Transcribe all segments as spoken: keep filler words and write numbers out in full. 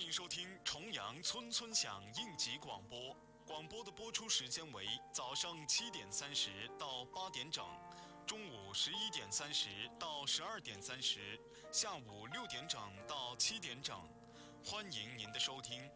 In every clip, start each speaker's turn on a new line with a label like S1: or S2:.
S1: 迎收听重阳村村响应急广播。广播的播出时间为早上七点三十到八点整，中午十一点三十到十二点三十，下午六点整到七点整。欢迎您的收听。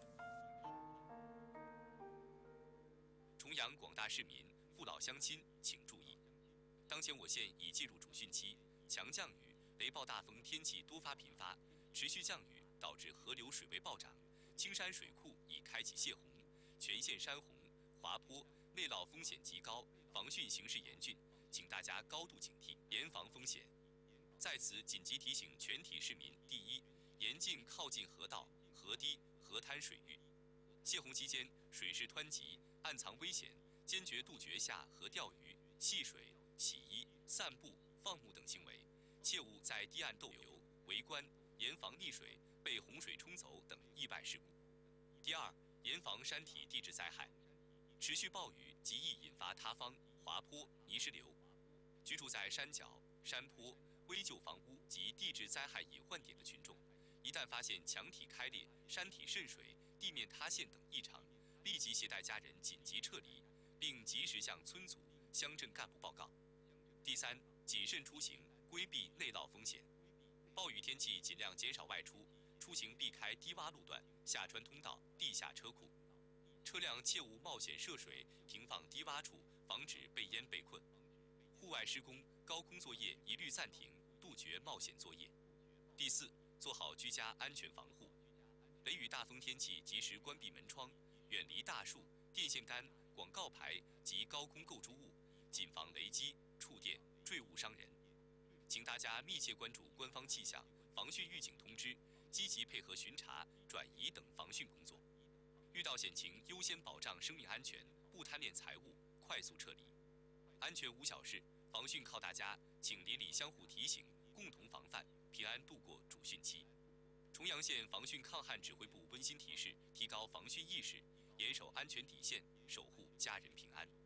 S2: 重阳广大市民、父老乡亲请注意，当前我县已进入主汛期，强降雨、雷暴大风天气多发频发，持续降雨导致河流水位暴涨，青山水库已开启泄洪，全县山洪、滑坡、内涝风险极高，防汛形势严峻，请大家高度警惕，严防风险。在此紧急提醒全体市民：第一，严禁靠近河道、河堤、河滩水域。泄洪期间，水势湍急，暗藏危险，坚决杜绝下河钓鱼、戏水、洗衣、散步、放牧等行为，切勿在堤岸逗留、围观，严防溺水、被洪水冲走等意外事故。第二，严防山体地质灾害。持续暴雨极易引发塌方、滑坡、泥石流。居住在山脚、山坡、危旧房屋及地质灾害隐患点的群众，一旦发现墙体开裂、山体渗水、地面塌陷等异常，立即携带家人紧急撤离，并及时向村组、乡镇干部报告。第三，谨慎出行，规避内涝风险。暴雨天气尽量减少外出，出行避开低洼路段、下穿通道、地下车库。车辆切勿冒险涉水，停放低洼处，防止被淹被困。户外施工、高空作业一律暂停，杜绝冒险作业。第四，做好居家安全防护。雷雨大风天气及时关闭门窗，远离大树、电线杆、广告牌及高空构筑物，谨防雷击、触电、坠物伤人。请大家密切关注官方气象、防汛预警通知，积极配合巡查、转移等防汛工作。遇到险情，优先保障生命安全，不贪恋财物，快速撤离。安全无小事，防汛靠大家，请邻里相互提醒，共同防范，平安度过主汛期。重阳县防汛抗旱指挥部温馨提示：提高防汛意识，严守安全底线，守护家人平安。